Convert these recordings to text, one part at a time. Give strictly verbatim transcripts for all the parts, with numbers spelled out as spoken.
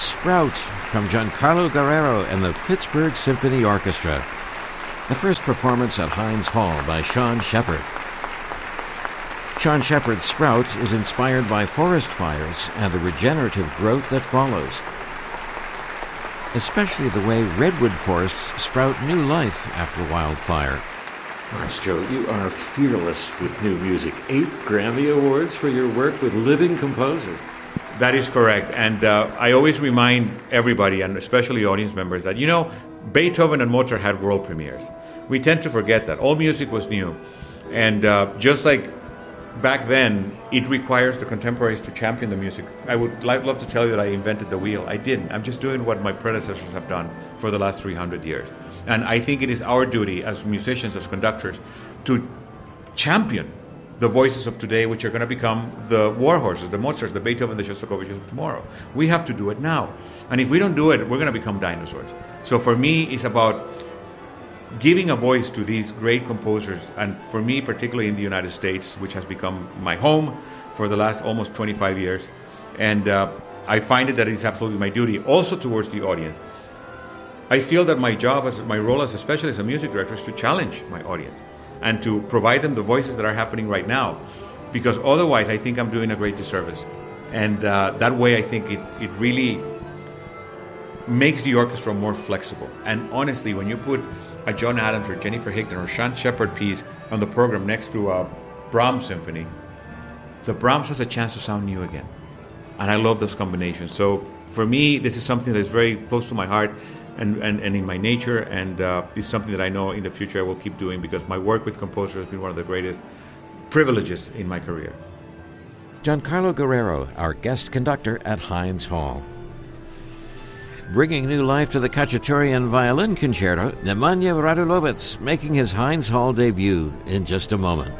Sprout from Giancarlo Guerrero and the Pittsburgh Symphony Orchestra. The first performance at Heinz Hall by Sean Shepard. Sean Shepard's Sprout is inspired by forest fires and the regenerative growth that follows, especially the way redwood forests sprout new life after wildfire. Maestro, you are fearless with new music. Eight Grammy Awards for your work with living composers. That is correct. And uh, I always remind everybody, and especially audience members, that, you know, Beethoven and Mozart had world premieres. We tend to forget that. All music was new. And uh, just like back then, it requires the contemporaries to champion the music. I would li- love to tell you that I invented the wheel. I didn't. I'm just doing what my predecessors have done for the last three hundred years. And I think it is our duty as musicians, as conductors, to champion the voices of today, which are going to become the war horses, the Mozarts, the Beethoven, the Shostakoviches of tomorrow. We have to do it now. And if we don't do it, we're going to become dinosaurs. So for me, it's about giving a voice to these great composers, and for me, particularly in the United States, which has become my home for the last almost twenty-five years. And uh, I find it that it's absolutely my duty, also towards the audience. I feel that my job, as my role as especially as a music director, is to challenge my audience and to provide them the voices that are happening right now, because otherwise I think I'm doing a great disservice. And uh, that way I think it, it really makes the orchestra more flexible. And honestly, when you put a John Adams or Jennifer Higdon or Sean Shepard piece on the program next to a Brahms symphony, the Brahms has a chance to sound new again. And I love those combinations. So for me, this is something that is very close to my heart and, and, and in my nature, and uh, is something that I know in the future I will keep doing, because my work with composers has been one of the greatest privileges in my career. Giancarlo Guerrero, our guest conductor at Heinz Hall. Bringing new life to the Khachaturian Violin Concerto, Nemanja Radulovic making his Heinz Hall debut in just a moment.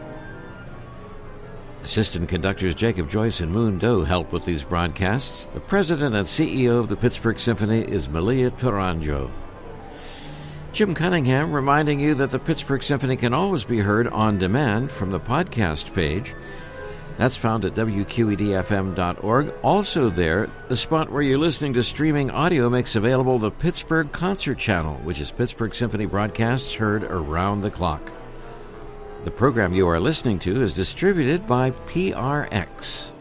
Assistant conductors Jacob Joyce and Moon Doe help with these broadcasts. The president and C E O of the Pittsburgh Symphony is Malia Taranjo. Jim Cunningham reminding you that the Pittsburgh Symphony can always be heard on demand from the podcast page. That's found at W Q E D F M dot org. Also there, the spot where you're listening to streaming audio makes available the Pittsburgh Concert Channel, which is Pittsburgh Symphony broadcasts heard around the clock. The program you are listening to is distributed by P R X.